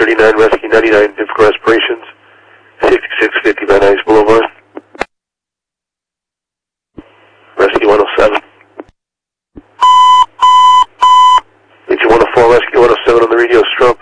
39, Rescue 99, difficult respirations, 6650 Van Nuys Boulevard. Rescue 107. Agent 104, Rescue 107 on the radio, stroke.